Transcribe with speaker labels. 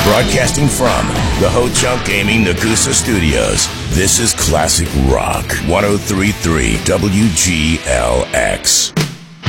Speaker 1: Broadcasting from the Ho Chunk Gaming Nagusa Studios, this is Classic Rock 103.3 WGLX.